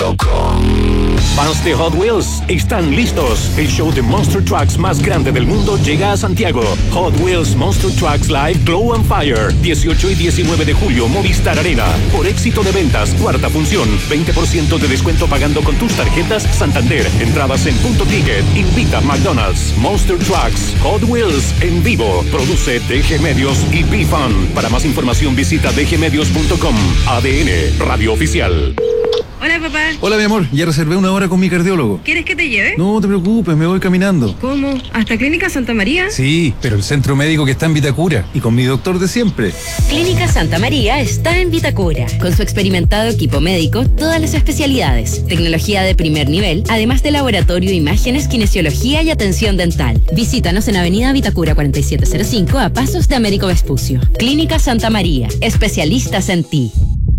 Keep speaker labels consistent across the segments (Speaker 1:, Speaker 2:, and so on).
Speaker 1: Fans de Hot Wheels están listos. El show de Monster Trucks más grande del mundo llega a Santiago. Hot Wheels Monster Trucks Live Glow and Fire. 18 y 19 de julio, Movistar Arena. Por éxito de ventas, cuarta función. 20% de descuento pagando con tus tarjetas Santander. Entradas en Punto Ticket. Invita McDonald's. Monster Trucks Hot Wheels en vivo. Produce DG Medios y B-Fun. Para más información visita dgmedios.com. ADN, radio oficial.
Speaker 2: Hola, papá.
Speaker 3: Hola, mi amor. Ya reservé una hora con mi cardiólogo.
Speaker 2: ¿Quieres que te lleve?
Speaker 3: No te preocupes, me voy caminando.
Speaker 2: ¿Cómo? ¿Hasta Clínica Santa María?
Speaker 3: Sí, pero el centro médico que está en Vitacura y con mi doctor de siempre.
Speaker 4: Clínica Santa María está en Vitacura. Con su experimentado equipo médico, todas las especialidades, tecnología de primer nivel, además de laboratorio, imágenes, kinesiología y atención dental. Visítanos en Avenida Vitacura 4705 a pasos de Américo Vespucio. Clínica Santa María, especialistas en ti.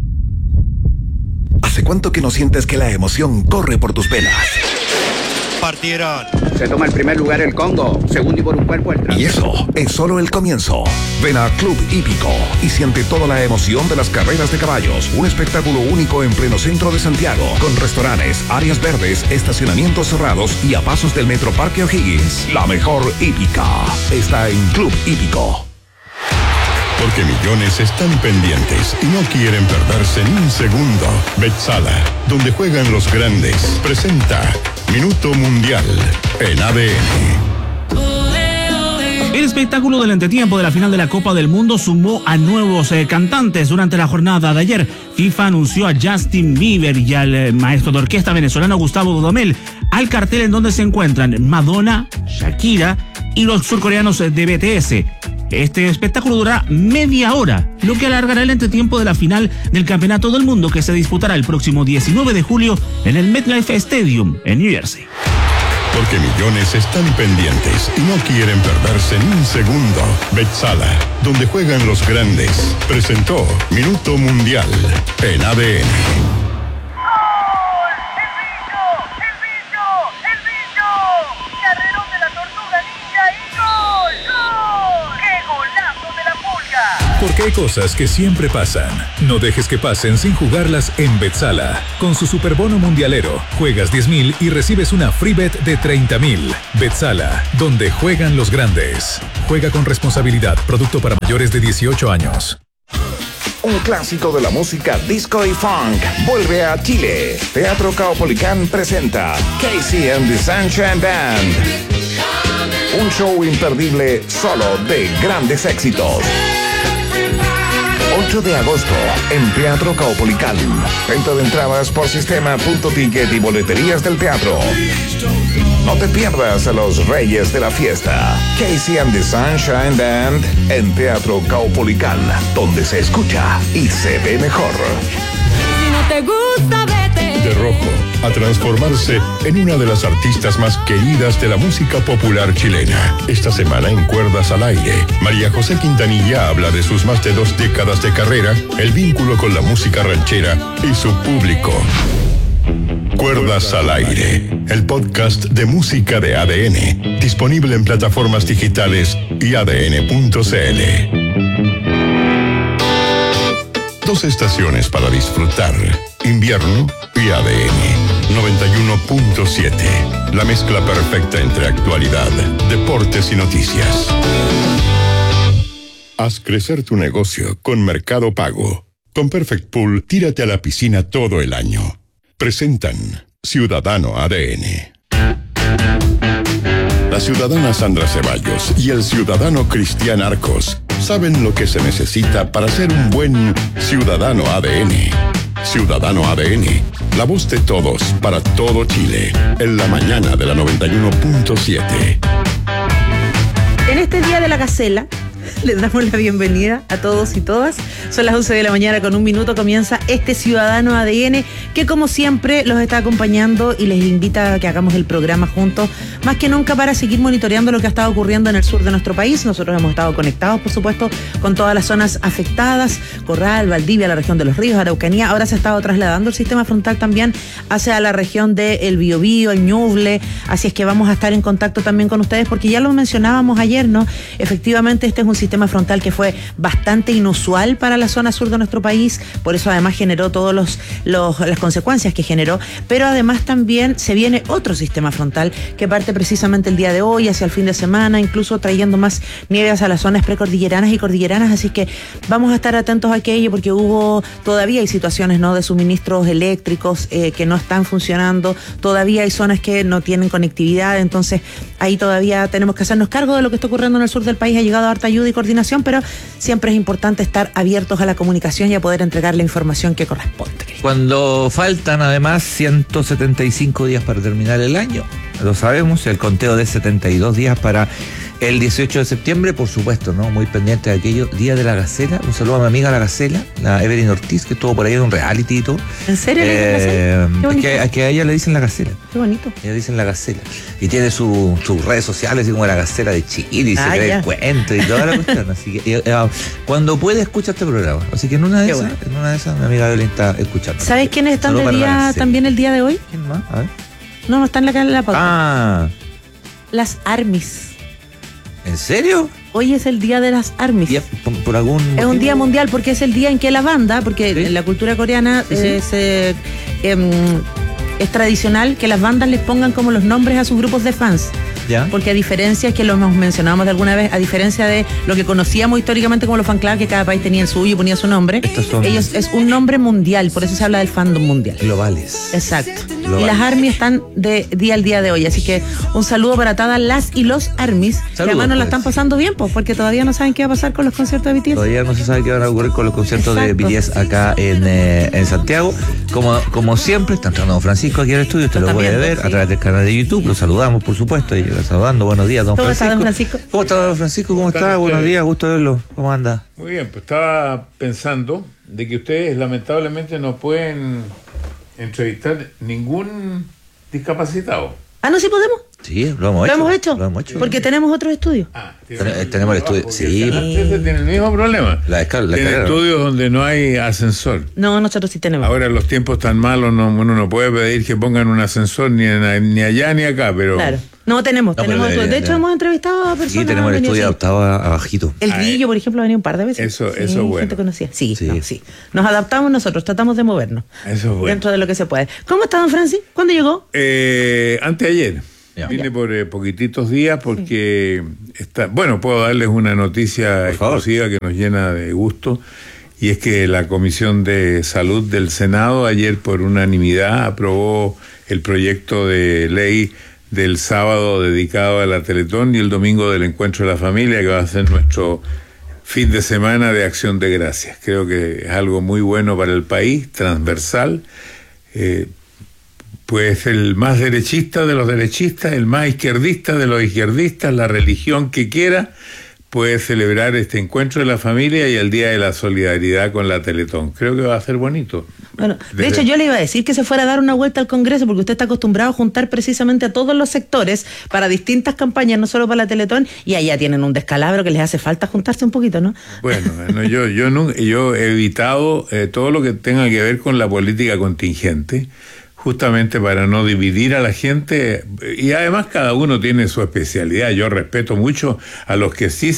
Speaker 5: ¿Hace cuánto que no sientes que la emoción corre por tus venas?
Speaker 6: Partieron.
Speaker 7: Se toma el primer lugar el Congo, segundo y por un cuerpo el
Speaker 5: Y eso es solo el comienzo. Ven a Club Hípico y siente toda la emoción de las carreras de caballos. Un espectáculo único en pleno centro de Santiago, con restaurantes, áreas verdes, estacionamientos cerrados y a pasos del Metro Parque O'Higgins. La mejor hípica está en Club Hípico.
Speaker 8: Porque millones están pendientes y no quieren perderse ni un segundo. Betsala, donde juegan los grandes, presenta Minuto Mundial en ADN.
Speaker 9: El espectáculo del entretiempo de la final de la Copa del Mundo sumó a nuevos cantantes. Durante la jornada de ayer, FIFA anunció a Justin Bieber y al maestro de orquesta venezolano Gustavo Dudamel al cartel en donde se encuentran Madonna, Shakira y los surcoreanos de BTS. Este espectáculo durará media hora, lo que alargará el entretiempo de la final del Campeonato del Mundo que se disputará el próximo 19 de julio en el MetLife Stadium en New Jersey.
Speaker 8: Porque millones están pendientes y no quieren perderse ni un segundo. Betsala, donde juegan los grandes, presentó Minuto Mundial en ADN.
Speaker 10: Porque hay cosas que siempre pasan. No dejes que pasen sin jugarlas en Betsala. Con su superbono mundialero, juegas 10,000 y recibes una free bet de 30,000. Betsala, donde juegan los grandes. Juega con responsabilidad. Producto para mayores de 18 años.
Speaker 5: Un clásico de la música disco y funk vuelve a Chile. Teatro Caupolicán presenta Casey and the Sunshine Band. Un show imperdible solo de grandes éxitos. 8 de agosto en Teatro Caupolicán. Venta de entradas por sistema Punto Ticket y boleterías del teatro. No te pierdas a los reyes de la fiesta. Casey and the Sunshine Band en Teatro Caupolicán, donde se escucha y se ve mejor.
Speaker 11: Si no te gusta, vete.
Speaker 8: De rojo a transformarse en una de las artistas más queridas de la música popular chilena. Esta semana en Cuerdas al Aire, María José Quintanilla habla de sus más de 2 décadas de carrera, el vínculo con la música ranchera y su público. Cuerdas al Aire, el podcast de música de ADN, disponible en plataformas digitales y ADN.cl. 2 estaciones para disfrutar, invierno y ADN. 91.7, la mezcla perfecta entre actualidad, deportes y noticias. Haz crecer tu negocio con Mercado Pago. Con Perfect Pool, tírate a la piscina todo el año. Presentan Ciudadano ADN. La ciudadana Sandra Ceballos y el ciudadano Cristian Arcos saben lo que se necesita para ser un buen ciudadano ADN. Ciudadano ADN, la voz de todos para todo Chile, en la mañana de la 91.7.
Speaker 12: En este día de la gacela, les damos la bienvenida a todos y todas. Son las 11 de la mañana con 1 minuto. Comienza este Ciudadano ADN que, como siempre, los está acompañando y les invita a que hagamos el programa juntos, más que nunca para seguir monitoreando lo que ha estado ocurriendo en el sur de nuestro país. Nosotros hemos estado conectados, por supuesto, con todas las zonas afectadas: Corral, Valdivia, la región de Los Ríos, Araucanía. Ahora se ha estado trasladando el sistema frontal también hacia la región del Biobío, el Ñuble. Así es que vamos a estar en contacto también con ustedes, porque ya lo mencionábamos ayer, ¿no? Efectivamente, este es un sistema sistema frontal que fue bastante inusual para la zona sur de nuestro país, por eso además generó todas las consecuencias que generó, pero además también se viene otro sistema frontal que parte precisamente el día de hoy, hacia el fin de semana, incluso trayendo más nieve hacia las zonas precordilleranas y cordilleranas, así que vamos a estar atentos a aquello porque todavía hay situaciones, ¿no?, de suministros eléctricos que no están funcionando, todavía hay zonas que no tienen conectividad, entonces ahí todavía tenemos que hacernos cargo de lo que está ocurriendo en el sur del país. Ha llegado harta ayuda y coordinación, pero siempre es importante estar abiertos a la comunicación y a poder entregar la información que corresponde.
Speaker 13: Cuando faltan además 175 días para terminar el año, lo sabemos, el conteo de 72 días para el 18 de septiembre, por supuesto, ¿no? Muy pendiente de aquello, Día de la Gacela. Un saludo a mi amiga la Gacela, la Evelyn Ortiz, que estuvo por ahí en un reality y todo.
Speaker 12: ¿En serio?
Speaker 13: Es que a ella le dicen la Gacela.
Speaker 12: Qué bonito.
Speaker 13: Ella le dicen la Gacela. Y tiene sus redes sociales, así como la Gacela de Chile, y se cree el cuento y toda la cuestión. Así que cuando puede, escucha este programa. Así que en una de esas, mi amiga Evelyn está escuchando.
Speaker 12: ¿Sabes quiénes están de día también el día de hoy?
Speaker 13: ¿Quién más? A ver.
Speaker 12: No están en la pauta.
Speaker 13: Ah.
Speaker 12: Las Armis.
Speaker 13: ¿En serio?
Speaker 12: Hoy es el día de las Armis.
Speaker 13: ¿Por algún motivo?
Speaker 12: Es un día mundial porque es el día en que la banda, porque en la cultura coreana es tradicional que las bandas les pongan como los nombres a sus grupos de fans. ¿Ya? Porque a diferencia, que lo hemos mencionado de alguna vez, a diferencia de lo que conocíamos históricamente como los fan club, que cada país tenía el suyo y ponía su nombre, ellos es un nombre mundial, por eso se habla del fandom mundial. Globales. Exacto. Globales. Y las Armies están de día al día de hoy, así que un saludo para todas las y los Armies, que además no la están pasando bien, pues, porque todavía no saben qué va a pasar con los conciertos de BTS.
Speaker 13: Todavía no se sabe qué van a ocurrir con los conciertos de BTS acá en Santiago. Como siempre, está entrando don Francisco aquí al estudio, usted lo puede ver a través del canal de YouTube, lo saludamos, por supuesto, y saludando. Buenos días, don Francisco.
Speaker 12: ¿Cómo está, don Francisco?
Speaker 13: ¿Cómo está, don Francisco? ¿Cómo está? Buenos días, gusto verlo. ¿Cómo anda?
Speaker 14: Muy bien, pues estaba pensando de que ustedes lamentablemente no pueden entrevistar ningún discapacitado.
Speaker 12: Ah, ¿no, sí podemos?
Speaker 13: Sí, lo hemos hecho. Lo hemos hecho.
Speaker 12: Porque tenemos otros estudios.
Speaker 13: Tenemos el estudio. Sí.
Speaker 14: Tienen el mismo problema. Tienen estudios donde no hay ascensor.
Speaker 12: No, nosotros sí tenemos.
Speaker 14: Ahora los tiempos tan malos, uno no puede pedir que pongan un ascensor ni allá ni acá, pero...
Speaker 12: Claro. No, tenemos. De hecho, hemos entrevistado a personas.
Speaker 13: Sí, tenemos el estudio adaptado abajito.
Speaker 12: El Grillo, por ejemplo, ha venido un par de veces.
Speaker 14: Eso es bueno.
Speaker 12: Gente conocida. Sí. Nos adaptamos nosotros, tratamos de movernos.
Speaker 14: Eso es bueno.
Speaker 12: Dentro de lo que se puede. ¿Cómo está, don Francis? ¿Cuándo llegó?
Speaker 14: Anteayer. Vine por poquititos días porque puedo darles una noticia exclusiva que nos llena de gusto, y es que la Comisión de Salud del Senado ayer por unanimidad aprobó el proyecto de ley del sábado dedicado a la Teletón y el domingo del Encuentro de la Familia, que va a ser nuestro fin de semana de Acción de Gracias. Creo que es algo muy bueno para el país, transversal. Pues el más derechista de los derechistas, el más izquierdista de los izquierdistas, la religión que quiera, puede celebrar este Encuentro de la Familia y el Día de la Solidaridad con la Teletón. Creo que va a ser bonito.
Speaker 12: Bueno, de hecho yo le iba a decir que se fuera a dar una vuelta al Congreso, porque usted está acostumbrado a juntar precisamente a todos los sectores para distintas campañas, no solo para la Teletón, y allá tienen un descalabro que les hace falta juntarse un poquito, ¿no?
Speaker 14: Bueno, yo he evitado todo lo que tenga que ver con la política contingente, justamente para no dividir a la gente, y además cada uno tiene su especialidad. Yo respeto mucho a los que sí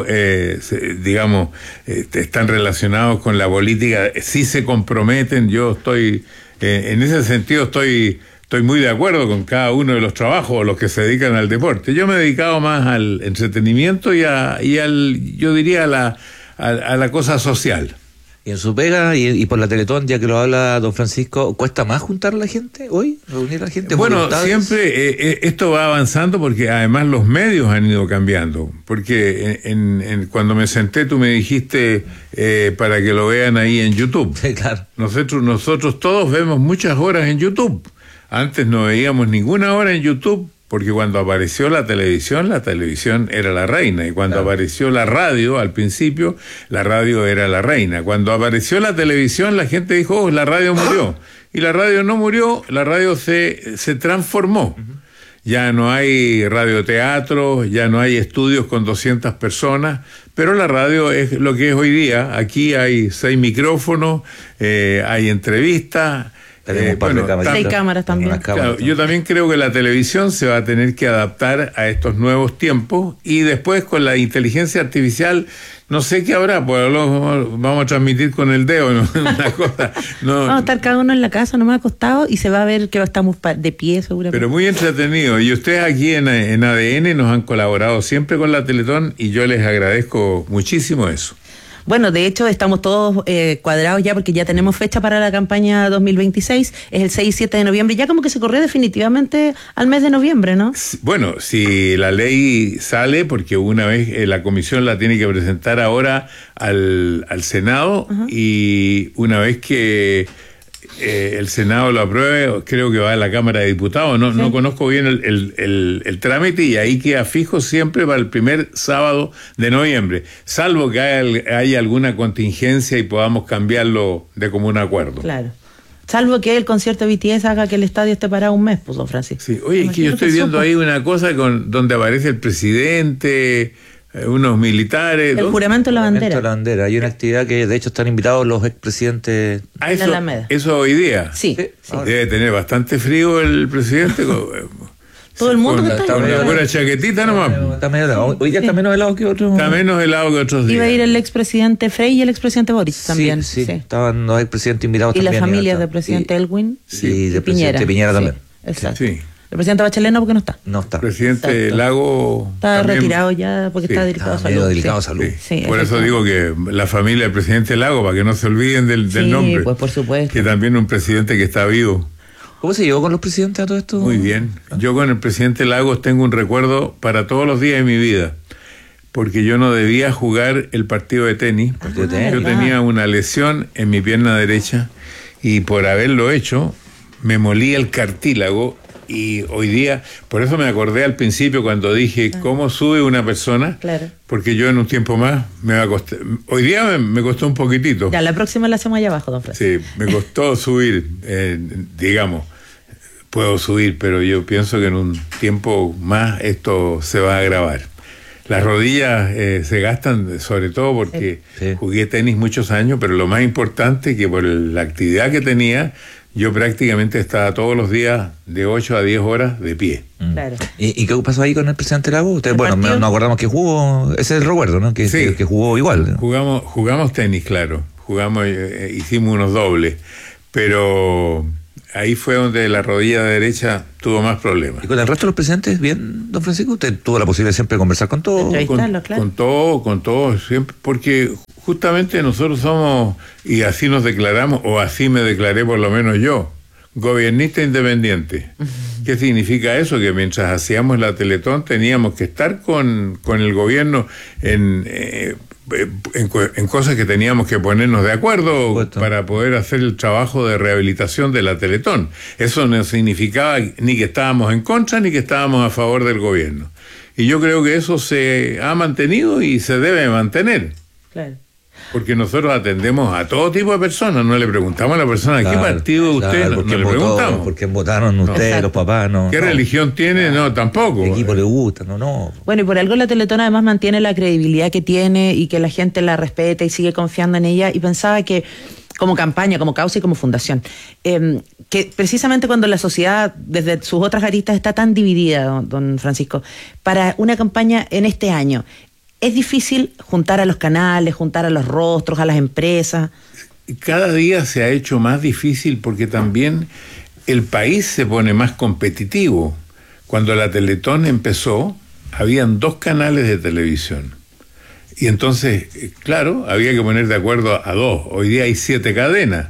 Speaker 14: están relacionados con la política, sí se comprometen. Yo estoy, en ese sentido estoy muy de acuerdo con cada uno de los trabajos, o los que se dedican al deporte. Yo me he dedicado más al entretenimiento y yo diría a la cosa social.
Speaker 13: Y en su pega y por la Teletón, ya que lo habla don Francisco, ¿cuesta más juntar a la gente hoy? ¿Reunir a la gente?
Speaker 14: Bueno, siempre esto va avanzando porque además los medios han ido cambiando. Porque cuando me senté tú me dijiste para que lo vean ahí en YouTube.
Speaker 13: Sí, claro.
Speaker 14: Nosotros todos vemos muchas horas en YouTube. Antes no veíamos ninguna hora en YouTube, porque cuando apareció la televisión era la reina, y cuando apareció la radio, al principio, la radio era la reina. Cuando apareció la televisión, la gente dijo, la radio murió. Y la radio no murió, la radio se transformó. Ya no hay radioteatro, ya no hay estudios con 200 personas, pero la radio es lo que es hoy día. Aquí hay 6 micrófonos, hay entrevistas,
Speaker 12: 6 cámaras también.
Speaker 14: Claro, yo también creo que la televisión se va a tener que adaptar a estos nuevos tiempos y después con la inteligencia artificial, no sé qué habrá, pues vamos a transmitir con el dedo, ¿no? Una cosa, no.
Speaker 12: Vamos a estar cada uno en la casa, nomás acostado, y se va a ver que estamos de pie seguramente.
Speaker 14: Pero muy entretenido. Y ustedes aquí en ADN nos han colaborado siempre con la Teletón y yo les agradezco muchísimo eso.
Speaker 12: Bueno, de hecho, estamos todos cuadrados ya porque ya tenemos fecha para la campaña 2026. Es el 6 y 7 de noviembre. Ya como que se corrió definitivamente al mes de noviembre, ¿no?
Speaker 14: Bueno, si la ley sale, porque una vez la comisión la tiene que presentar ahora al Senado, y una vez que el Senado lo apruebe, creo que va a la Cámara de Diputados. No conozco bien el trámite, y ahí queda fijo siempre para el primer sábado de noviembre, salvo que haya alguna contingencia y podamos cambiarlo de común acuerdo.
Speaker 12: Claro. Salvo que el concierto de BTS haga que el estadio esté parado un mes, pues, don Francisco.
Speaker 14: Sí. Oye, es que yo estoy viendo ahí una cosa donde aparece el presidente, unos militares.
Speaker 12: El juramento de la bandera.
Speaker 13: Hay una actividad que de hecho están invitados los expresidentes.
Speaker 14: Eso hoy día.
Speaker 12: Sí.
Speaker 14: Debe tener bastante frío el presidente.
Speaker 12: Todo el mundo
Speaker 14: está con una buena chaquetita nomás.
Speaker 13: Está medio helado. Hoy día está menos helado que otros.
Speaker 14: Está menos helado que otros días.
Speaker 12: Iba a ir el expresidente Frey y el expresidente Boris también.
Speaker 13: Sí. Estaban los expresidentes invitados
Speaker 12: y
Speaker 13: también.
Speaker 12: Y la familia del presidente Elwin
Speaker 13: y del presidente Piñera también.
Speaker 12: Exacto. Sí. El presidente Bachelet no, porque no está.
Speaker 14: No está. El presidente Lago
Speaker 12: está retirado ya porque está delicado de salud.
Speaker 13: Delicado de salud.
Speaker 14: Por eso digo que la familia del presidente Lago, para que no se olviden del nombre.
Speaker 12: Pues por supuesto.
Speaker 14: Que también un presidente que está vivo.
Speaker 13: ¿Cómo se llevó con los presidentes a todo esto?
Speaker 14: Muy bien. Yo con el presidente Lagos tengo un recuerdo para todos los días de mi vida, porque yo no debía jugar el partido de tenis. Yo tenía una lesión en mi pierna derecha y por haberlo hecho me molía el cartílago. Y hoy día, por eso me acordé al principio cuando dije cómo sube una persona, porque yo en un tiempo más me va a costar. Hoy día me costó un poquitito.
Speaker 12: Ya, la próxima la hacemos allá abajo, don Francisco.
Speaker 14: Sí, me costó subir, digamos, puedo subir, pero yo pienso que en un tiempo más esto se va a agravar. Las rodillas se gastan sobre todo porque jugué tenis muchos años, pero lo más importante que por la actividad que tenía, yo prácticamente estaba todos los días de 8 a 10 horas de pie.
Speaker 12: Claro.
Speaker 13: ¿Y qué pasó ahí con el presidente Lago? Usted, bueno, nos acordamos que jugó, ese es el recuerdo, ¿no? Que jugó igual, ¿no?
Speaker 14: Jugamos tenis, claro. Hicimos unos dobles, pero ahí fue donde la rodilla derecha tuvo más problemas.
Speaker 13: ¿Y con el resto de los presidentes, bien, don Francisco? ¿Usted tuvo la posibilidad siempre de conversar con todos?
Speaker 14: Con todos, siempre, porque justamente nosotros somos, y así nos declaramos, o así me declaré por lo menos yo, gobernista independiente. ¿Qué significa eso? Que mientras hacíamos la Teletón teníamos que estar con el gobierno en cosas que teníamos que ponernos de acuerdo para poder hacer el trabajo de rehabilitación de la Teletón. Eso no significaba ni que estábamos en contra ni que estábamos a favor del gobierno. Y yo creo que eso se ha mantenido y se debe mantener.
Speaker 12: Claro.
Speaker 14: Porque nosotros atendemos a todo tipo de personas, no le preguntamos a la persona qué partido usted, no le preguntamos.
Speaker 13: ¿Por qué votaron ustedes, los papás?
Speaker 14: ¿Qué religión tiene? No, tampoco.
Speaker 13: ¿Qué equipo le gusta? No.
Speaker 12: Bueno, y por algo la Teletón además mantiene la credibilidad que tiene y que la gente la respeta y sigue confiando en ella, y pensaba que como campaña, como causa y como fundación, que precisamente cuando la sociedad desde sus otras aristas está tan dividida, don Francisco, para una campaña en este año, ¿es difícil juntar a los canales, juntar a los rostros, a las empresas?
Speaker 14: Cada día se ha hecho más difícil porque también el país se pone más competitivo. Cuando la Teletón empezó, habían 2 canales de televisión. Y entonces, claro, había que poner de acuerdo a 2. Hoy día hay 7 cadenas.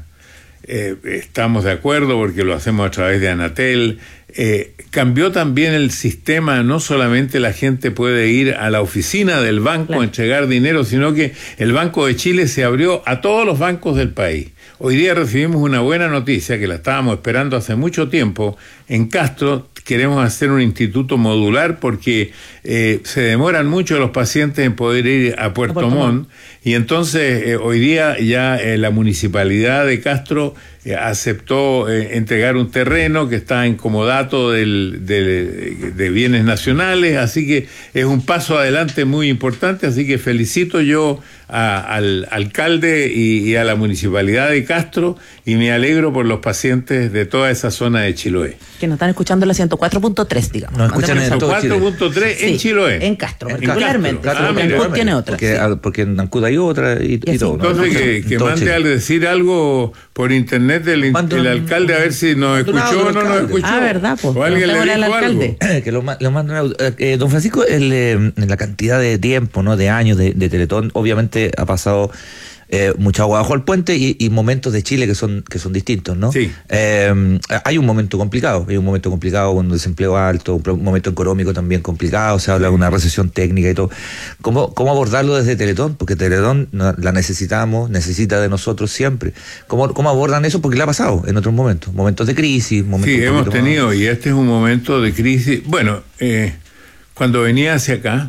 Speaker 14: Estamos de acuerdo porque lo hacemos a través de Anatel. Cambió también el sistema, no solamente la gente puede ir a la oficina del banco a entregar dinero, sino que el Banco de Chile se abrió a todos los bancos del país. Hoy día recibimos una buena noticia que la estábamos esperando hace mucho tiempo. En Castro queremos hacer un instituto modular porque se demoran mucho los pacientes en poder ir a Puerto Montt, y entonces hoy día ya la municipalidad de Castro aceptó entregar un terreno que está en comodato de bienes nacionales, así que es un paso adelante muy importante, así que felicito yo al alcalde y a la municipalidad de Castro, y me alegro por los pacientes de toda esa zona de Chiloé.
Speaker 12: Que nos están escuchando en la 104.3, digamos.
Speaker 13: Nos escuchan en
Speaker 14: 104.3 en Chiloé.
Speaker 12: En Castro, particularmente.
Speaker 13: Castro,
Speaker 12: Ancud tiene otra.
Speaker 13: Porque en Ancud hay otra y todo.
Speaker 14: Entonces, que mande a decir algo por internet el alcalde, a ver si nos escuchó o no nos escuchó.
Speaker 12: ¿Verdad? Pues,
Speaker 14: o alguien le dijo algo.
Speaker 13: Que lo manden. Don Francisco, en la cantidad de tiempo, ¿no?, de años de Teletón, obviamente ha pasado mucha agua bajo el puente y momentos de Chile que son distintos, ¿no?
Speaker 14: Sí.
Speaker 13: Hay un momento complicado con desempleo alto, un momento económico también complicado, se habla de una recesión técnica y todo. ¿Cómo abordarlo desde Teletón? Porque Teletón la necesitamos, necesita de nosotros siempre. ¿Cómo abordan eso? Porque le ha pasado en otros momentos de crisis.
Speaker 14: Sí, hemos tenido, y este es un momento de crisis. Bueno, cuando venía hacia acá,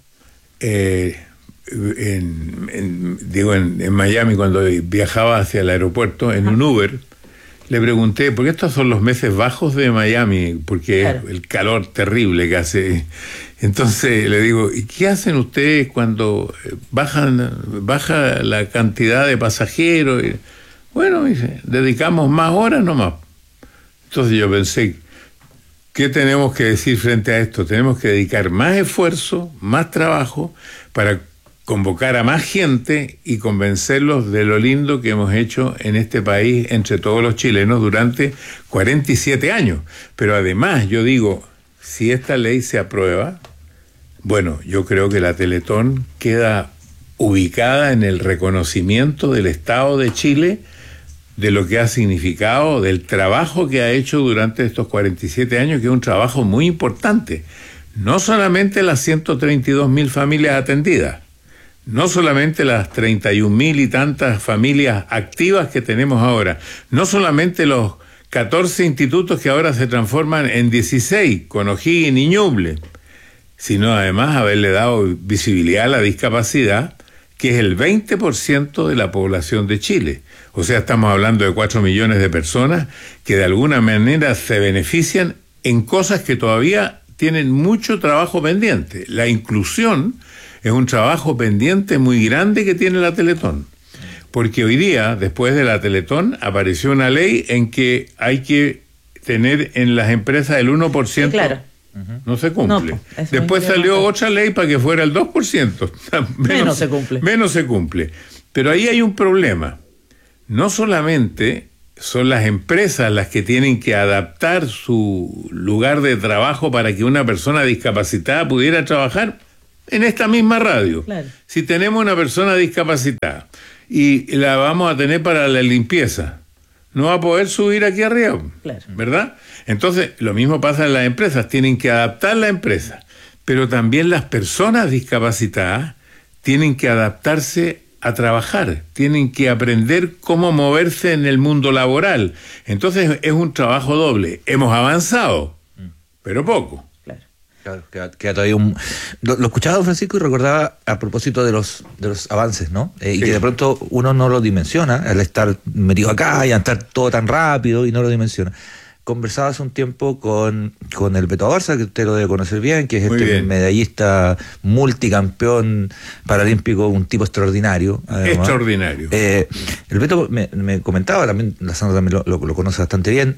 Speaker 14: en Miami, cuando viajaba hacia el aeropuerto en un Uber, le pregunté, porque estos son los meses bajos de Miami, porque claro, el calor terrible que hace. Entonces le digo, ¿y qué hacen ustedes cuando baja la cantidad de pasajeros? Y, bueno, dice, dedicamos más horas nomás. Entonces yo pensé, ¿qué tenemos que decir frente a esto? Tenemos que dedicar más esfuerzo, más trabajo para convocar a más gente y convencerlos de lo lindo que hemos hecho en este país entre todos los chilenos durante 47 años. Pero además, yo digo, si esta ley se aprueba, bueno, yo creo que la Teletón queda ubicada en el reconocimiento del Estado de Chile de lo que ha significado, del trabajo que ha hecho durante estos 47 años, que es un trabajo muy importante. No solamente las 132.000 familias atendidas, no solamente las 31.000 y tantas familias activas que tenemos ahora, no solamente los 14 institutos que ahora se transforman en 16, con O'Higgins y Ñuble, sino además haberle dado visibilidad a la discapacidad, que es el 20% de la población de Chile. O sea, estamos hablando de 4 millones de personas que de alguna manera se benefician en cosas que todavía tienen mucho trabajo pendiente. La inclusión es un trabajo pendiente muy grande que tiene la Teletón. Porque hoy día, después de la Teletón, apareció una ley en que hay que tener en las empresas el 1%. Sí, claro. No se cumple. No, después salió otra ley para que fuera el 2%. Menos se cumple. Menos se cumple. Pero ahí hay un problema. No solamente son las empresas las que tienen que adaptar su lugar de trabajo para que una persona discapacitada pudiera trabajar en esta misma radio. Claro. Si tenemos una persona discapacitada y la vamos a tener para la limpieza, no va a poder subir aquí arriba, claro, ¿verdad? Entonces, lo mismo pasa en las empresas, tienen que adaptar la empresa, pero también las personas discapacitadas tienen que adaptarse a trabajar, tienen que aprender cómo moverse en el mundo laboral. Entonces, es un trabajo doble. Hemos avanzado, pero poco.
Speaker 13: Claro, queda todavía Lo escuchaba, don Francisco, y recordaba a propósito de los avances, ¿no? Sí. Y que de pronto uno no lo dimensiona al estar metido acá y a estar todo tan rápido y no lo dimensiona. Conversaba hace un tiempo con el Beto Barça, que usted lo debe conocer bien, que es medallista multicampeón paralímpico, un tipo extraordinario. Además.
Speaker 14: Extraordinario.
Speaker 13: El Beto me comentaba, también la Sandra también lo conoce bastante bien,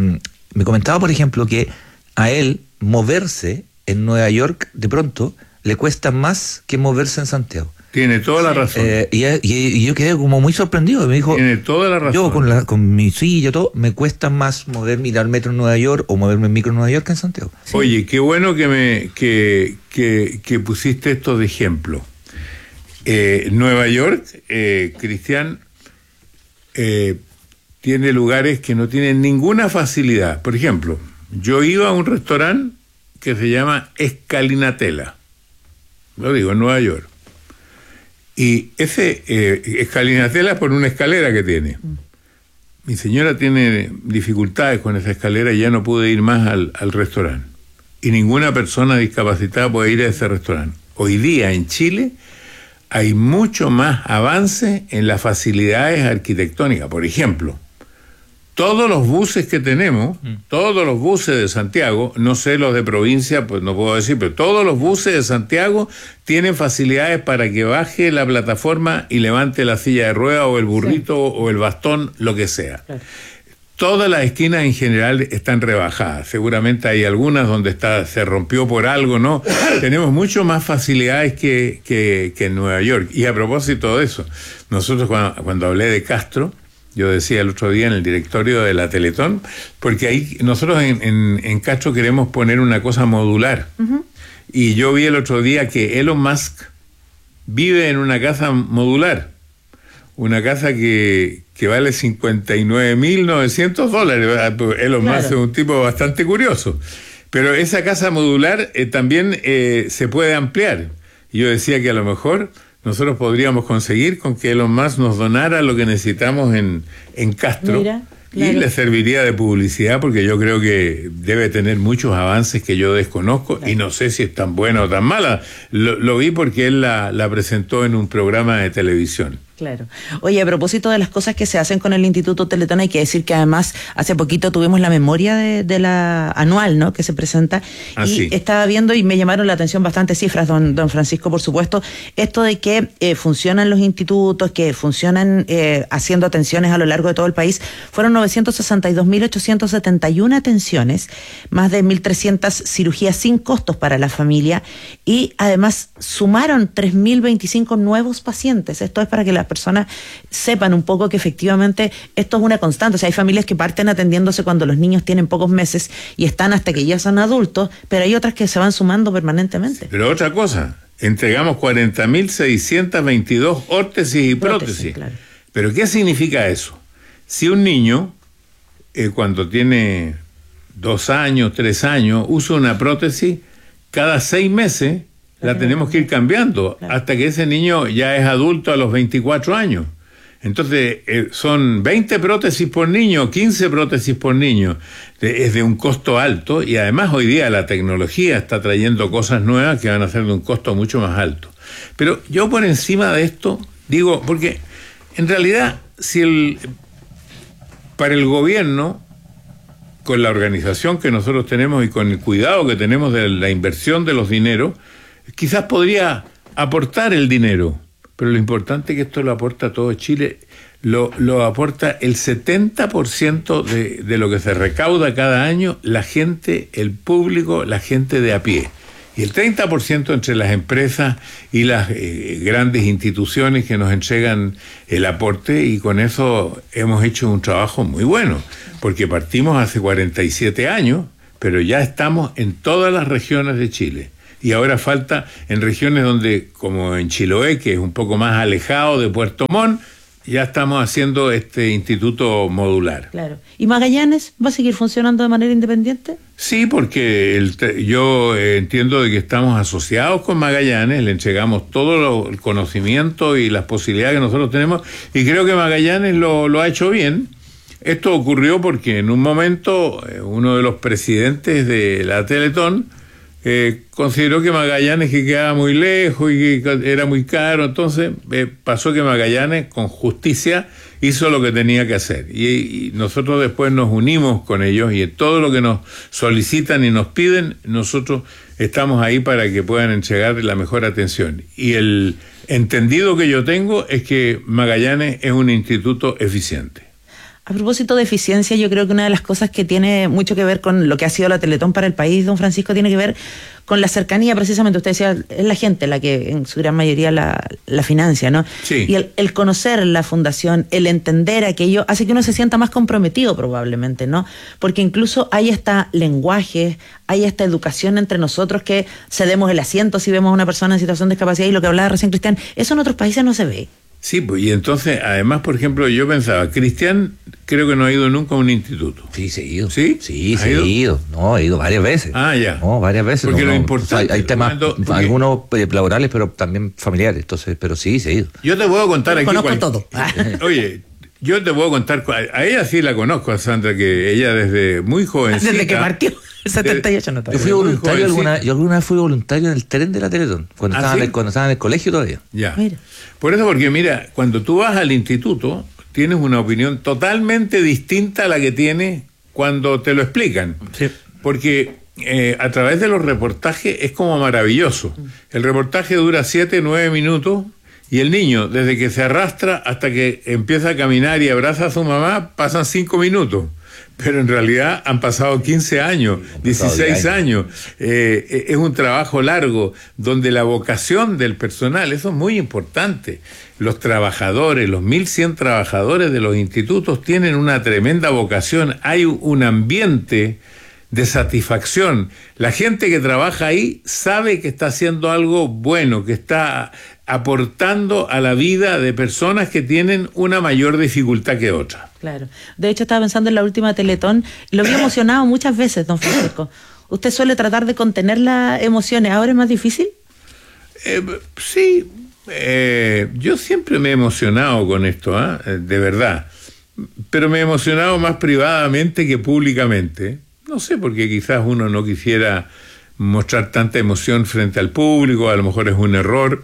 Speaker 13: me comentaba, por ejemplo, que a él moverse en Nueva York de pronto le cuesta más que moverse en Santiago.
Speaker 14: Tiene toda la razón.
Speaker 13: Y yo quedé como muy sorprendido. Me dijo,
Speaker 14: tiene toda la razón.
Speaker 13: Yo con mi silla, todo, me cuesta más moverme, ir al metro en Nueva York o moverme en micro en Nueva York que en Santiago.
Speaker 14: Sí. Oye, qué bueno que pusiste esto de ejemplo. Nueva York, Cristian, tiene lugares que no tienen ninguna facilidad. Por ejemplo, yo iba a un restaurante que se llama Escalinatela, lo digo, en Nueva York, y ese Escalinatela es por una escalera que tiene. Mi señora tiene dificultades con esa escalera y ya no pude ir más al restaurante, y ninguna persona discapacitada puede ir a ese restaurante. Hoy día en Chile hay mucho más avance en las facilidades arquitectónicas. Por ejemplo, todos los buses que tenemos, todos los buses de Santiago, no sé los de provincia, pues no puedo decir, pero todos los buses de Santiago tienen facilidades para que baje la plataforma y levante la silla de ruedas o el burrito o el bastón, lo que sea. Claro. Todas las esquinas en general están rebajadas. Seguramente hay algunas donde se rompió por algo, ¿no? Tenemos mucho más facilidades que en Nueva York. Y a propósito de eso, nosotros cuando hablé de Castro, yo decía el otro día en el directorio de la Teletón, porque ahí nosotros en Castro queremos poner una cosa modular. Y yo vi el otro día que Elon Musk vive en una casa modular. Una casa que vale $59.900. Elon Musk es un tipo bastante curioso. Pero esa casa modular también se puede ampliar. Y yo decía que a lo mejor nosotros podríamos conseguir con que Elon Musk nos donara lo que necesitamos en Castro. Mira, claro. Y le serviría de publicidad, porque yo creo que debe tener muchos avances que yo desconozco, claro. Y no sé si es tan buena o tan mala. Lo vi porque él la presentó en un programa de televisión.
Speaker 12: Claro. Oye, a propósito de las cosas que se hacen con el Instituto Teletón, hay que decir que además hace poquito tuvimos la memoria de la anual, ¿no?, que se presenta. Y estaba viendo y me llamaron la atención bastantes cifras, don Francisco, por supuesto, esto de que funcionan los institutos, que funcionan haciendo atenciones a lo largo de todo el país. Fueron 962.871 atenciones, más de 1.300 cirugías sin costos para la familia, y además sumaron 3.025 nuevos pacientes. Esto es para que las personas sepan un poco que efectivamente esto es una constante. O sea, hay familias que parten atendiéndose cuando los niños tienen pocos meses y están hasta que ya son adultos, pero hay otras que se van sumando permanentemente.
Speaker 14: Pero otra cosa, entregamos 40.622 órtesis y prótesis. Claro. ¿Pero qué significa eso? Si un niño, cuando tiene 2 años, 3 años, usa una prótesis, cada 6 meses la tenemos que ir cambiando, claro, hasta que ese niño ya es adulto a los 24 años. Entonces, son 20 prótesis por niño, 15 prótesis por niño. Es de un costo alto, y además hoy día la tecnología está trayendo cosas nuevas que van a ser de un costo mucho más alto. Pero yo por encima de esto digo, porque en realidad para el gobierno, con la organización que nosotros tenemos y con el cuidado que tenemos de la inversión de los dineros, quizás podría aportar el dinero, pero lo importante es que esto lo aporta todo Chile, lo aporta el 70% de lo que se recauda cada año, la gente, el público, la gente de a pie. Y el 30% entre las empresas y las grandes instituciones que nos entregan el aporte, y con eso hemos hecho un trabajo muy bueno, porque partimos hace 47 años, pero ya estamos en todas las regiones de Chile. Y ahora falta en regiones donde, como en Chiloé, que es un poco más alejado de Puerto Montt, ya estamos haciendo este instituto modular.
Speaker 12: Claro. ¿Y Magallanes va a seguir funcionando de manera independiente?
Speaker 14: Sí, porque yo entiendo de que estamos asociados con Magallanes, le entregamos todo el conocimiento y las posibilidades que nosotros tenemos, y creo que Magallanes lo ha hecho bien. Esto ocurrió porque en un momento uno de los presidentes de la Teletón consideró que Magallanes que quedaba muy lejos y que era muy caro, entonces pasó que Magallanes con justicia hizo lo que tenía que hacer, y nosotros después nos unimos con ellos, y todo lo que nos solicitan y nos piden, nosotros estamos ahí para que puedan entregar la mejor atención. Y el entendido que yo tengo es que Magallanes es un instituto eficiente.
Speaker 12: A propósito de eficiencia, yo creo que una de las cosas que tiene mucho que ver con lo que ha sido la Teletón para el país, don Francisco, tiene que ver con la cercanía. Precisamente usted decía, es la gente la que en su gran mayoría la financia, ¿no?
Speaker 14: Sí.
Speaker 12: Y el conocer la fundación, el entender aquello, hace que uno se sienta más comprometido probablemente, ¿no? Porque incluso hay hasta lenguaje, hay esta educación entre nosotros, que cedemos el asiento si vemos a una persona en situación de discapacidad, y lo que hablaba recién Cristian, eso en otros países no se ve.
Speaker 14: Sí, pues, y entonces, además, por ejemplo, yo pensaba, Cristian creo que no ha ido nunca a un instituto.
Speaker 13: Sí, se ha ido.
Speaker 14: ¿Sí?
Speaker 13: Sí, se ha ido. No, he ido varias veces.
Speaker 14: Ah, ya.
Speaker 13: No, varias veces.
Speaker 14: Porque
Speaker 13: no,
Speaker 14: lo importante...
Speaker 13: hay temas, algunos laborales, pero también familiares, entonces, pero sí, se ha ido.
Speaker 14: Yo te puedo contar aquí...
Speaker 12: Conozco todo.
Speaker 14: Oye, yo te puedo contar, a ella sí la conozco, a Sandra, que ella desde muy jovencita...
Speaker 12: Desde que partió. 78 no.
Speaker 13: Yo fui voluntario alguna vez fui voluntario en el tren de la Teletón, cuando estaba en el colegio todavía.
Speaker 14: Ya. Mira. Por eso, porque mira, cuando tú vas al instituto, tienes una opinión totalmente distinta a la que tienes cuando te lo explican.
Speaker 13: Sí.
Speaker 14: Porque a través de los reportajes es como maravilloso. El reportaje dura 7, 9 minutos y el niño, desde que se arrastra hasta que empieza a caminar y abraza a su mamá, pasan 5 minutos. Pero en realidad han pasado 15 años, 16 años. Es un trabajo largo donde la vocación del personal, eso es muy importante. Los trabajadores, los 1.100 trabajadores de los institutos tienen una tremenda vocación. Hay un ambiente de satisfacción. La gente que trabaja ahí sabe que está haciendo algo bueno, que está aportando a la vida de personas que tienen una mayor dificultad que otra.
Speaker 12: Claro. De hecho, estaba pensando en la última Teletón. Lo había emocionado muchas veces, don Francisco. ¿Usted suele tratar de contener las emociones? ¿Ahora es más difícil?
Speaker 14: Sí. Yo siempre me he emocionado con esto, de verdad. Pero me he emocionado más privadamente que públicamente. No sé, porque quizás uno no quisiera mostrar tanta emoción frente al público, a lo mejor es un error.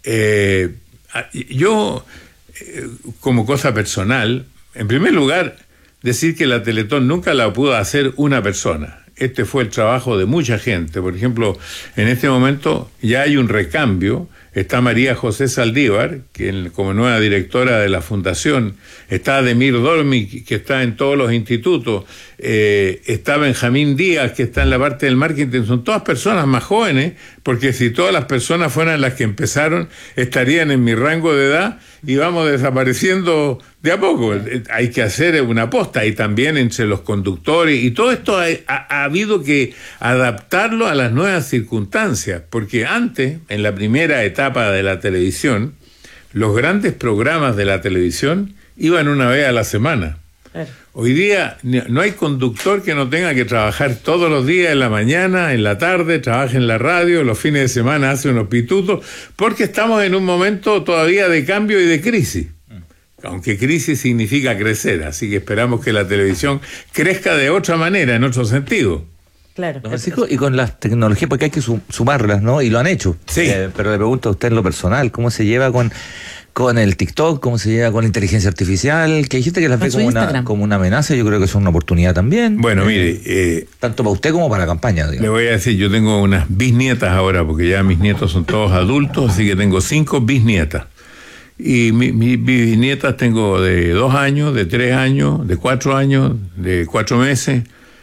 Speaker 14: Yo, como cosa personal, en primer lugar, decir que la Teletón nunca la pudo hacer una persona. Este fue el trabajo de mucha gente. Por ejemplo, en este momento ya hay un recambio. Está María José Saldívar, que como nueva directora de la Fundación. Está Ademir Dolmi, que está en todos los institutos. Está Benjamín Díaz, que está en la parte del marketing. Son todas personas más jóvenes, porque si todas las personas fueran las que empezaron, estarían en mi rango de edad y vamos desapareciendo de a poco. Hay que hacer una aposta, y también entre los conductores, y todo esto ha habido que adaptarlo a las nuevas circunstancias, porque antes, en la primera etapa de la televisión, los grandes programas de la televisión iban una vez a la semana. Hoy día no hay conductor que no tenga que trabajar todos los días, en la mañana, en la tarde, trabaja en la radio, los fines de semana hace unos pitutos, porque estamos en un momento todavía de cambio y de crisis. Aunque crisis significa crecer, así que esperamos que la televisión crezca de otra manera, en otro sentido.
Speaker 12: Claro.
Speaker 13: Francisco, y con las tecnologías, porque hay que sumarlas, ¿no? Y lo han hecho.
Speaker 14: Sí.
Speaker 13: Pero le pregunto a usted en lo personal, ¿cómo se lleva con el TikTok? ¿Cómo se lleva con la inteligencia artificial? Que hay gente que las ve como una amenaza. Yo creo que es una oportunidad también.
Speaker 14: Bueno, mire,
Speaker 13: tanto para usted como para la campaña, digamos.
Speaker 14: Le voy a decir, yo tengo unas bisnietas ahora, porque ya mis nietos son todos adultos, así que tengo 5 bisnietas. Y mis bisnietas tengo de 2 años, de 3 años, de 4 años, de 4 meses.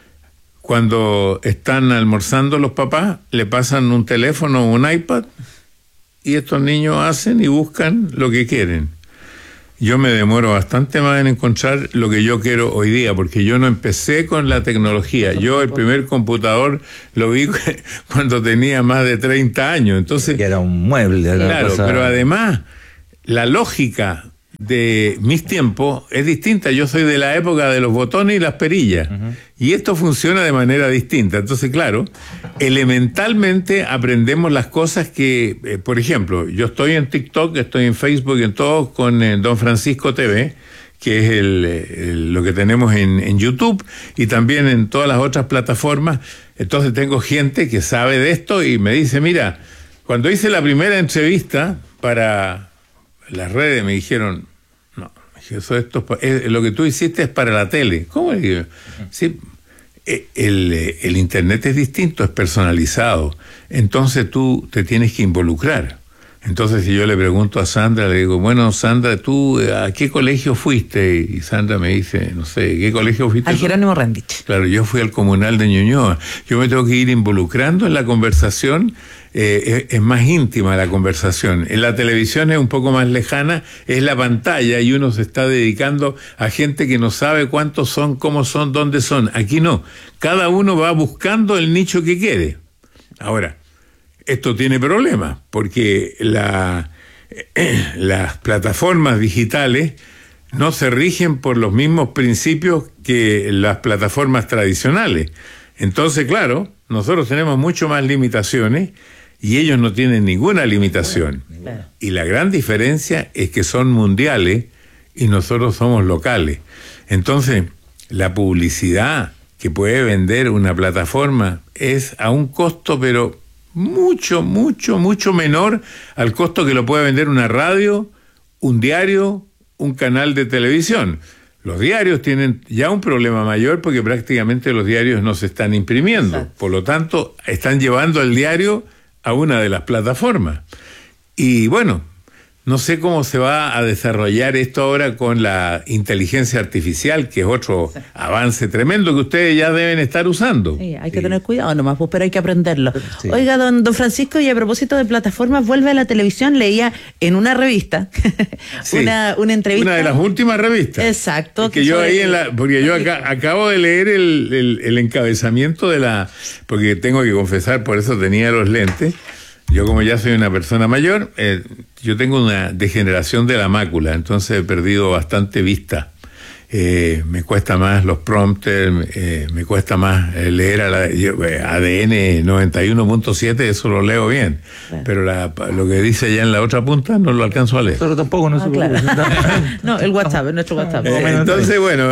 Speaker 14: Cuando están almorzando los papás, le pasan un teléfono o un iPad, y estos niños hacen y buscan lo que quieren. Yo me demoro bastante más en encontrar lo que yo quiero hoy día, porque yo no empecé con la tecnología. Yo el primer computador lo vi cuando tenía más de 30 años. Entonces,
Speaker 13: que era un mueble.
Speaker 14: Claro, pero además, la lógica de mis tiempos es distinta. Yo soy de la época de los botones y las perillas, y esto funciona de manera distinta. Entonces, claro, elementalmente aprendemos las cosas que, por ejemplo, yo estoy en TikTok, estoy en Facebook, en todo, con Don Francisco TV, que es lo que tenemos en YouTube, y también en todas las otras plataformas. Entonces tengo gente que sabe de esto y me dice, mira, cuando hice la primera entrevista para las redes, me dijeron, no, lo que tú hiciste es para la tele. ¿Cómo le digo? Sí, el internet es distinto, es personalizado, entonces tú te tienes que involucrar. Entonces, si yo le pregunto a Sandra, le digo, bueno, Sandra, ¿tú a qué colegio fuiste? Y Sandra me dice, no sé, ¿qué colegio fuiste?
Speaker 12: Al Jerónimo Rendich.
Speaker 14: Claro, yo fui al Comunal de Ñuñoa. Yo me tengo que ir involucrando en la conversación. Es más íntima la conversación. En la televisión es un poco más lejana, es la pantalla, y uno se está dedicando a gente que no sabe cuántos son, cómo son, dónde son. Aquí no. Cada uno va buscando el nicho que quiere. Ahora, esto tiene problemas, porque las plataformas digitales no se rigen por los mismos principios que las plataformas tradicionales. Entonces, claro, nosotros tenemos mucho más limitaciones y ellos no tienen ninguna limitación. Y la gran diferencia es que son mundiales y nosotros somos locales. Entonces, la publicidad que puede vender una plataforma es a un costo, pero mucho, mucho, mucho menor al costo que lo puede vender una radio, un diario un canal de televisión. Los diarios tienen ya un problema mayor porque prácticamente los diarios no se están imprimiendo. Exacto. Por lo tanto, están llevando el diario a una de las plataformas. Y bueno, no sé cómo se va a desarrollar esto ahora con la inteligencia artificial, que es otro avance tremendo que ustedes ya deben estar usando.
Speaker 12: Sí, hay que tener cuidado nomás, pues, pero hay que aprenderlo. Sí. Oiga, don Francisco, y a propósito de plataformas, vuelve a la televisión, leía en una revista, una entrevista.
Speaker 14: Una de las últimas revistas.
Speaker 12: Exacto.
Speaker 14: Que yo ahí porque yo acabo de leer el encabezamiento de porque tengo que confesar, por eso tenía los lentes. Yo, como ya soy una persona mayor, yo tengo una degeneración de la mácula, entonces he perdido bastante vista. Me cuesta más los prompters, me cuesta más leer ADN 91.7, eso lo leo bien. Claro. Pero lo que dice ya en la otra punta no lo alcanzo a leer.
Speaker 13: Pero tampoco no se
Speaker 12: claro. No, el WhatsApp, nuestro WhatsApp.
Speaker 14: Entonces, bueno,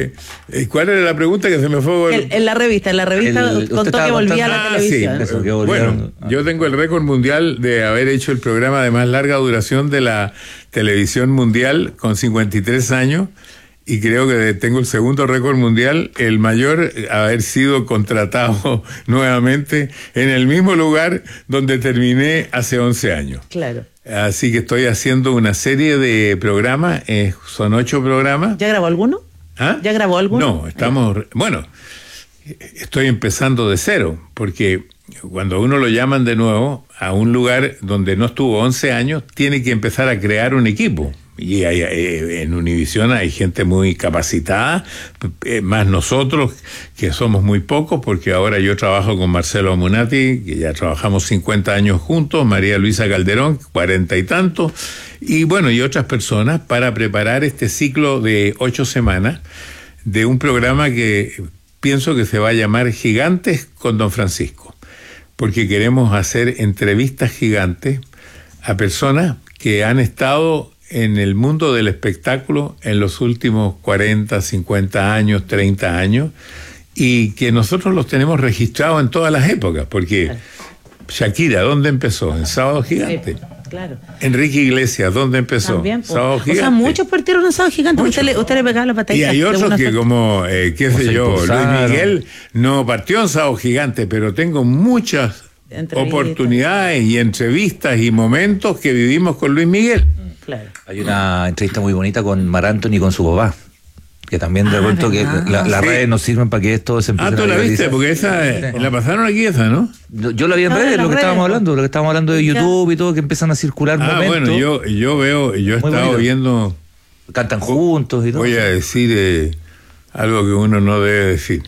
Speaker 14: ¿cuál era la pregunta que se me fue?
Speaker 12: En la revista contó que volvía a la televisión.
Speaker 14: Sí, bueno, yo tengo el récord mundial de haber hecho el programa de más larga duración de la televisión mundial con 53 años. Y creo que tengo el segundo récord mundial, el mayor, haber sido contratado nuevamente en el mismo lugar donde terminé hace 11 años.
Speaker 12: Claro.
Speaker 14: Así que estoy haciendo una serie de programas, son 8 programas.
Speaker 12: ¿Ya grabó alguno?
Speaker 14: ¿Ah?
Speaker 12: ¿Ya grabó alguno?
Speaker 14: No, bueno, estoy empezando de cero, porque cuando uno lo llaman de nuevo a un lugar donde no estuvo 11 años, tiene que empezar a crear un equipo. Y en Univisión hay gente muy capacitada, más nosotros, que somos muy pocos, porque ahora yo trabajo con Marcelo Amunati, que ya trabajamos 50 años juntos, María Luisa Calderón, 40 y tantos, y bueno, y otras personas, para preparar este ciclo de 8 semanas de un programa que pienso que se va a llamar Gigantes con Don Francisco, porque queremos hacer entrevistas gigantes a personas que han estado en el mundo del espectáculo en los últimos 40, 50 años, 30 años, y que nosotros los tenemos registrados en todas las épocas, porque Shakira, ¿dónde empezó? En Sábado Gigante.
Speaker 12: Sí, claro.
Speaker 14: Enrique Iglesias, ¿dónde empezó?
Speaker 12: También,
Speaker 14: Sábado Gigante.
Speaker 12: O sea, muchos partieron en Sábado Gigante. Usted le pegaba la patadita.
Speaker 14: Y hay otros que como, qué sé yo, Luis Miguel no partió en Sábado Gigante, pero tengo muchas oportunidades y entrevistas y momentos que vivimos con Luis Miguel.
Speaker 13: Claro. Hay una entrevista muy bonita con Mar Anthony con su papá, que también de pronto que las redes nos sirven para que esto se empiece a
Speaker 14: viralizar. ¿Tú la viste? Porque esa la pasaron aquí, ¿no?
Speaker 13: Yo la vi en redes, lo que estábamos hablando de YouTube y todo, que empiezan a circular momentos.
Speaker 14: Bueno, yo he estado viendo...
Speaker 13: Cantan juntos y todo.
Speaker 14: Voy a decir algo que uno no debe decir.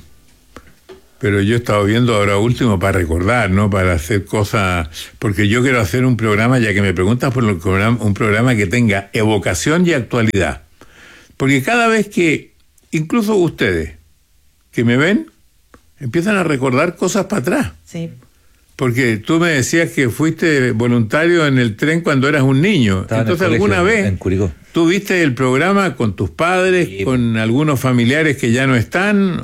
Speaker 14: Pero yo he estado viendo ahora último para recordar, ¿no? Para hacer cosas... Porque yo quiero hacer un programa, ya que me preguntas por un programa que tenga evocación y actualidad. Porque cada vez que, incluso ustedes, que me ven, empiezan a recordar cosas para atrás.
Speaker 12: Sí.
Speaker 14: Porque tú me decías que fuiste voluntario en el tren cuando eras un niño. Entonces, alguna vez tú viste el programa con tus padres, con algunos familiares que ya no están,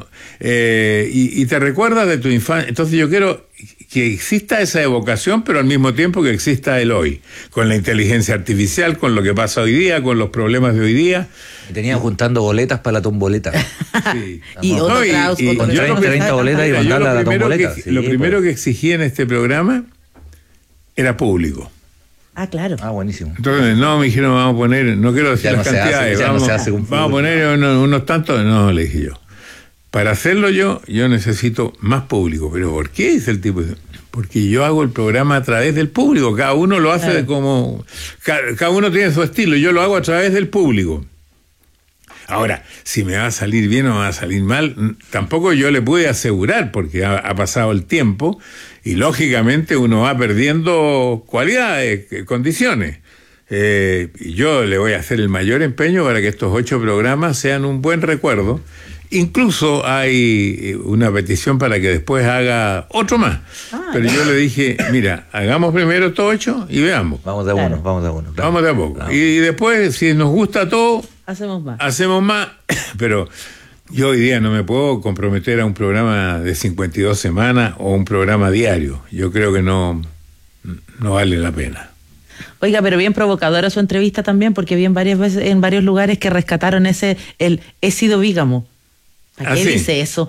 Speaker 14: y te recuerdas de tu infancia. Entonces yo quiero que exista esa evocación, pero al mismo tiempo que exista el hoy, con la inteligencia artificial, con lo que pasa hoy día, con los problemas de hoy día.
Speaker 13: Y tenían juntando boletas para la tomboleta.
Speaker 12: Sí. Y con
Speaker 13: 30 boletas y mandarla a la tomboleta.
Speaker 14: Lo primero que exigí en este programa era público.
Speaker 12: Ah, claro.
Speaker 13: Ah, buenísimo.
Speaker 14: Entonces, me dijeron, vamos a poner, no quiero decir las cantidades, vamos a poner unos tantos, no, le dije yo. Para hacerlo yo necesito más público. ¿Pero por qué? Dice el tipo. Porque yo hago el programa a través del público. Cada uno lo hace como... Cada uno tiene su estilo. Yo lo hago a través del público. Ahora, si me va a salir bien o me va a salir mal, tampoco yo le pude asegurar, porque ha pasado el tiempo y lógicamente uno va perdiendo cualidades, condiciones. Y yo le voy a hacer el mayor empeño para que estos 8 programas sean un buen recuerdo. Incluso hay una petición para que después haga otro más. Pero yo le dije, mira, hagamos primero estos 8 y veamos.
Speaker 13: Vamos de a uno. Claro.
Speaker 14: Vamos de a poco. Claro. Y después, si nos gusta todo, hacemos más. Pero yo hoy día no me puedo comprometer a un programa de 52 semanas o un programa diario. Yo creo que no vale la pena.
Speaker 12: Oiga, pero bien provocadora su entrevista también, porque vi en varias veces, en varios lugares que rescataron he sido bígamo. ¿Para qué dice eso?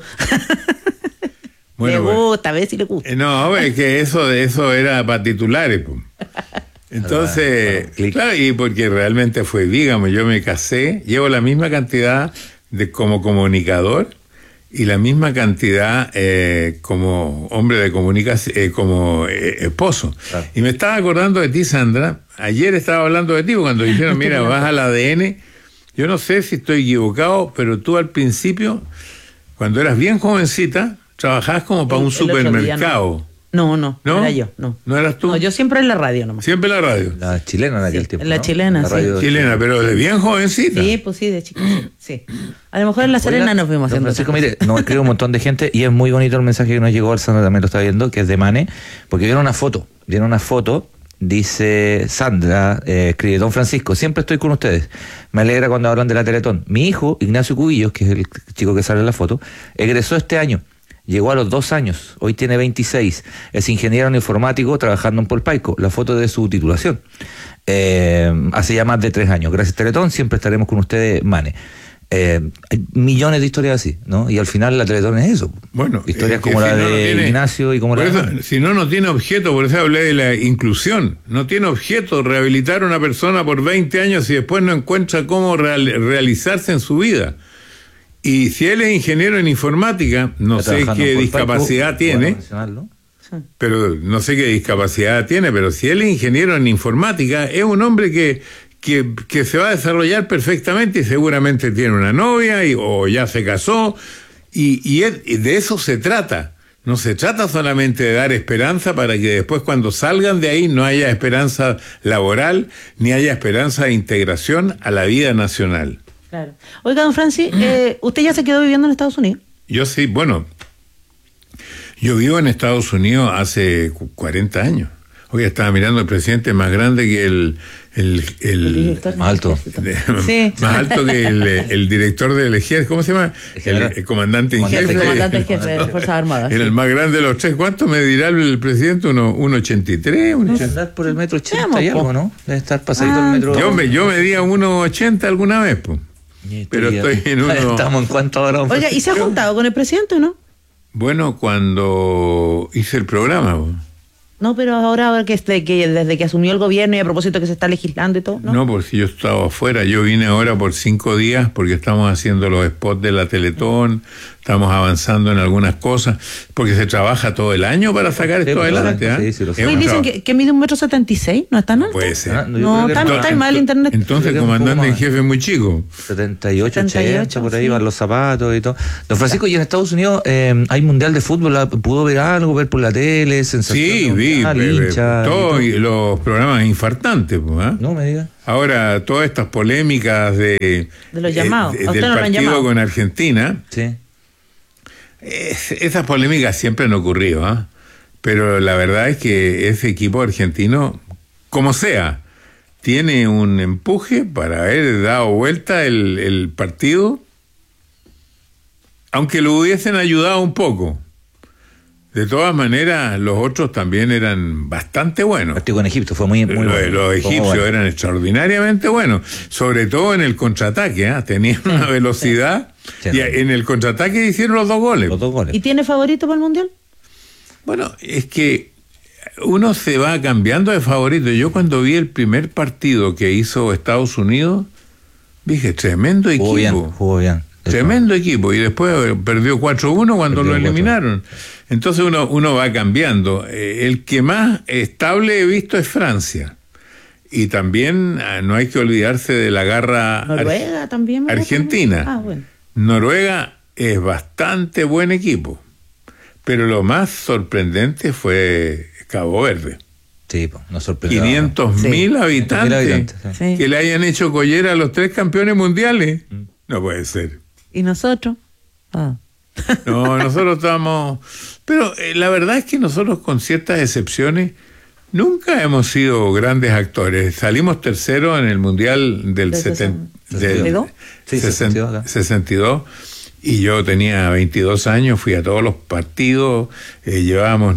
Speaker 14: Bueno,
Speaker 12: le gusta, a ver si le gusta.
Speaker 14: No, es que eso era para titulares. Pues. Entonces, claro, y porque realmente fue bígamo, yo me casé, llevo la misma cantidad como comunicador y la misma cantidad como hombre de comunicación, como esposo. Claro. Y me estaba acordando de ti, Sandra. Ayer estaba hablando de ti cuando dijeron, mira, vas al ADN. Yo no sé si estoy equivocado, pero tú al principio, cuando eras bien jovencita, trabajabas como para un supermercado.
Speaker 12: No, era yo, no.
Speaker 14: ¿No eras tú?
Speaker 12: No, yo siempre en la radio nomás.
Speaker 14: Siempre en la radio.
Speaker 13: La chilena en aquel tiempo.
Speaker 12: La chilena,
Speaker 13: la radio
Speaker 14: chilena, pero de bien jovencita.
Speaker 12: Sí, pues sí, de chica. Sí. A lo mejor en La Serena nos fuimos haciendo.
Speaker 13: Francisco, mire, nos escribe un montón de gente y es muy bonito el mensaje que nos llegó, al Sandra también lo está viendo, que es de Mane, porque vieron una foto. Dice Sandra, escribe: Don Francisco, siempre estoy con ustedes. Me alegra cuando hablan de la Teletón. Mi hijo, Ignacio Cubillos, que es el chico que sale en la foto, egresó este año. Llegó a los 2 años, hoy tiene 26. Es ingeniero en informático trabajando en Polpaico. La foto de su titulación. Hace ya más de 3 años. Gracias, Teletón, siempre estaremos con ustedes, Mane. Hay millones de historias así, ¿no? Y al final la Teletón es eso.
Speaker 14: Bueno,
Speaker 13: historias como la de Ignacio y como la
Speaker 14: de... Si no tiene objeto, por eso hablé de la inclusión. No tiene objeto rehabilitar a una persona por 20 años y después no encuentra cómo realizarse en su vida. Y si él es ingeniero en informática, no sé qué discapacidad tiene, pero no sé qué discapacidad tiene, pero si él es ingeniero en informática, es un hombre que se va a desarrollar perfectamente y seguramente tiene una novia o ya se casó, y de eso se trata. No se trata solamente de dar esperanza para que después cuando salgan de ahí no haya esperanza laboral ni haya esperanza de integración a la vida nacional.
Speaker 12: Claro. Oiga, don Francis, ¿usted ya se quedó viviendo en Estados Unidos?
Speaker 14: Yo sí, bueno, yo vivo en Estados Unidos hace 40 años. Hoy estaba mirando el presidente más grande que el
Speaker 13: más alto.
Speaker 12: Sí.
Speaker 14: Más alto que el director del ejército, ¿cómo se llama? El comandante en jefe.
Speaker 12: El comandante en jefe de las Fuerzas Armadas.
Speaker 14: Era el más grande de los 3. ¿Cuánto me dirá el presidente? ¿1,83?
Speaker 13: Debe andar por el 1,80 m y algo, ¿no? Debe estar pasadito el metro.
Speaker 14: Yo medía 1,80 alguna vez, pues. Pero estoy en uno.
Speaker 13: Estamos en cuanto ahora.
Speaker 12: Oiga, ¿y se ha juntado con el presidente o no?
Speaker 14: Bueno, cuando hice el programa, pues.
Speaker 12: No, pero ahora que desde que asumió el gobierno y a propósito que se está legislando y todo, ¿no?
Speaker 14: No, porque yo estaba afuera. Yo vine ahora por 5 días porque estamos haciendo los spots de la Teletón, estamos avanzando en algunas cosas, porque se trabaja todo el año para sacar esto adelante. ¿Eh?
Speaker 12: Sí, hoy dicen que mide 1,76 m, ¿no es tan alto?
Speaker 14: Puede ser.
Speaker 12: No, está mal el internet.
Speaker 14: Entonces el comandante en jefe es muy chico.
Speaker 13: 78, 80, por ahí van los zapatos y todo. Don Francisco, y en Estados Unidos hay mundial de fútbol, ¿pudo ver algo, ver por la tele, sensación?
Speaker 14: Sí, vi todos los programas infartantes.
Speaker 13: No me diga.
Speaker 14: Ahora, todas estas polémicas de
Speaker 12: los llamados.
Speaker 14: Del partido con Argentina.
Speaker 13: Sí.
Speaker 14: Esas polémicas siempre han ocurrido, pero la verdad es que ese equipo argentino, como sea, tiene un empuje para haber dado vuelta el partido, aunque lo hubiesen ayudado un poco. De todas maneras, los otros también eran bastante buenos.
Speaker 13: El partido con Egipto fue muy bueno.
Speaker 14: Los egipcios eran extraordinariamente buenos, sobre todo en el contraataque, tenían una velocidad, y en el contraataque hicieron los 2 goles.
Speaker 12: ¿Y tiene favorito para el Mundial?
Speaker 14: Bueno, es que uno se va cambiando de favorito. Yo cuando vi el primer partido que hizo Estados Unidos, dije, tremendo equipo.
Speaker 13: Jugó bien.
Speaker 14: Tremendo equipo, y después perdió 4-1 cuando lo eliminaron. Entonces uno va cambiando. El que más estable he visto es Francia. Y también no hay que olvidarse de la garra
Speaker 12: Noruega también.
Speaker 14: Argentina.
Speaker 12: Bueno.
Speaker 14: Noruega es bastante buen equipo. Pero lo más sorprendente fue Cabo Verde.
Speaker 13: Sí, nos sorprendió.
Speaker 14: 500.000 habitantes,
Speaker 12: sí.
Speaker 14: Que le hayan hecho collera a los 3 campeones mundiales. No puede ser.
Speaker 12: ¿Y nosotros?
Speaker 14: No, nosotros estamos... Pero la verdad es que nosotros, con ciertas excepciones, nunca hemos sido grandes actores. Salimos tercero en el Mundial del
Speaker 12: 62.
Speaker 14: 62, Y yo tenía 22 años, fui a todos los partidos, llevábamos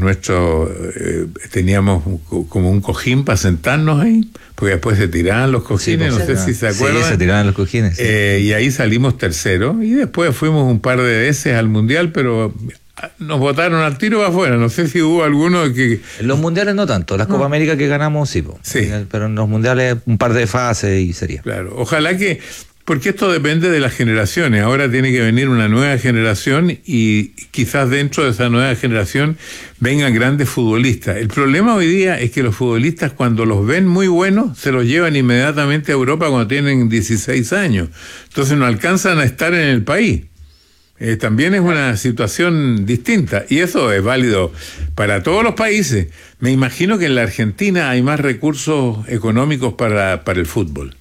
Speaker 14: teníamos como un cojín para sentarnos ahí, porque después se tiraban los cojines, no sé si se acuerdan.
Speaker 13: Sí, se tiraban los cojines. Sí.
Speaker 14: Y ahí salimos tercero, y después fuimos un par de veces al Mundial, pero nos botaron al tiro afuera. No sé si hubo alguno que...
Speaker 13: En los mundiales no tanto, las Copa América que ganamos sí, pero en los mundiales un par de fases y sería.
Speaker 14: Claro, ojalá que... Porque esto depende de las generaciones. Ahora tiene que venir una nueva generación y quizás dentro de esa nueva generación vengan grandes futbolistas. El problema hoy día es que los futbolistas, cuando los ven muy buenos, se los llevan inmediatamente a Europa cuando tienen 16 años. Entonces no alcanzan a estar en el país. También es una situación distinta y eso es válido para todos los países. Me imagino que en la Argentina hay más recursos económicos para el fútbol.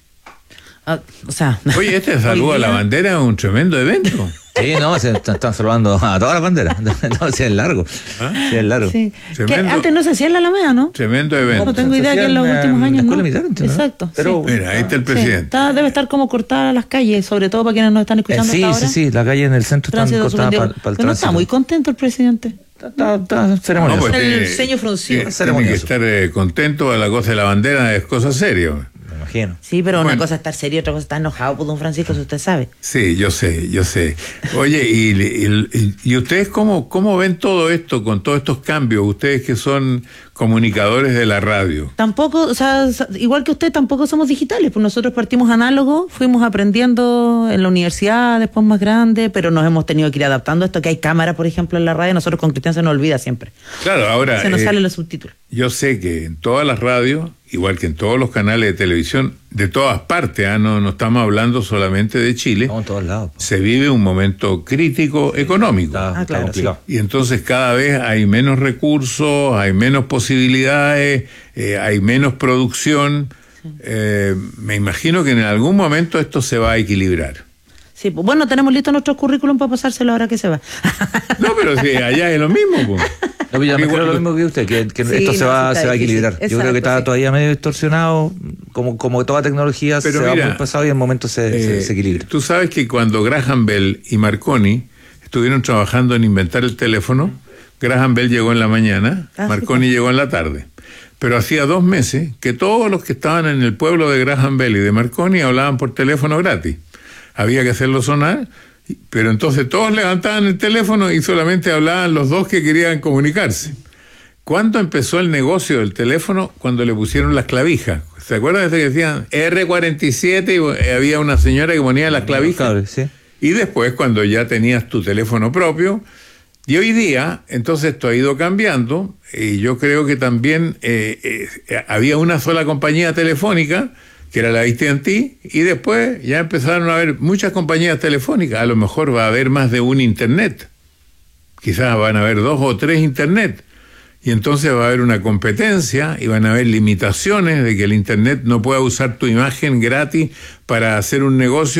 Speaker 14: Oye, este saludo a la bandera es un tremendo evento.
Speaker 13: Sí, no, se están saludando a todas las banderas. No, sí, es largo. Sí, es largo.
Speaker 12: Sí. Que antes no se hacía en la Alameda, ¿no?
Speaker 14: Tremendo evento.
Speaker 12: No tengo idea que en los últimos años no. Exacto.
Speaker 14: Pero, mira, ahí está el presidente.
Speaker 12: Debe estar como cortada las calles, sobre todo para quienes nos están escuchando hasta ahora.
Speaker 13: Sí, la calle en el centro está cortada para el tránsito.
Speaker 12: No está muy contento el presidente.
Speaker 13: Está ceremonioso.
Speaker 14: No, pues
Speaker 12: el ceño fruncido.
Speaker 14: Tiene que estar contento. La cosa de la bandera es cosa seria.
Speaker 13: Imagino.
Speaker 12: Sí, pero una cosa es estar serio, otra cosa es estar enojado por don Francisco, si usted sabe.
Speaker 14: Sí, yo sé. Oye, ¿y ustedes cómo ven todo esto, con todos estos cambios? Ustedes que son comunicadores de la radio.
Speaker 12: Tampoco, o sea, igual que usted, tampoco somos digitales, pues nosotros partimos análogos, fuimos aprendiendo en la universidad, después más grande, pero nos hemos tenido que ir adaptando a esto, que hay cámaras, por ejemplo, en la radio, nosotros con Cristian se nos olvida siempre.
Speaker 14: Claro, ahora...
Speaker 12: Se nos salen los subtítulos.
Speaker 14: Yo sé que en todas las radios, igual que en todos los canales de televisión, de todas partes, no estamos hablando solamente de Chile,
Speaker 13: en todos lados,
Speaker 14: se vive un momento crítico económico.
Speaker 13: Está complicado.
Speaker 14: Y entonces cada vez hay menos recursos, hay menos posibilidades, hay menos producción. Sí. Me imagino que en algún momento esto se va a equilibrar.
Speaker 12: Sí, pues bueno, tenemos listo nuestro currículum para pasárselo ahora que se va.
Speaker 14: No, pero sí, allá es lo mismo, pues.
Speaker 13: No, yo me creo lo mismo que usted, que sí, esto se va a equilibrar. Exacto, yo creo que está todavía medio distorsionado, como toda tecnología, pero se va muy pasado y en el momento se equilibra.
Speaker 14: Tú sabes que cuando Graham Bell y Marconi estuvieron trabajando en inventar el teléfono, Graham Bell llegó en la mañana, Marconi llegó en la tarde. Pero hacía 2 meses que todos los que estaban en el pueblo de Graham Bell y de Marconi hablaban por teléfono gratis. Había que hacerlo sonar, pero entonces todos levantaban el teléfono y solamente hablaban los dos que querían comunicarse. ¿Cuándo empezó el negocio del teléfono? Cuando le pusieron las clavijas. ¿Se acuerdan de que decían R47 y había una señora que ponía las clavijas?
Speaker 13: Sí.
Speaker 14: Y después, cuando ya tenías tu teléfono propio, y hoy día, entonces esto ha ido cambiando, y yo creo que también había una sola compañía telefónica, que era la AT&T, y después ya empezaron a haber muchas compañías telefónicas. A lo mejor va a haber más de un internet. Quizás van a haber 2 o 3 internet. Y entonces va a haber una competencia y van a haber limitaciones de que el internet no pueda usar tu imagen gratis para hacer un negocio.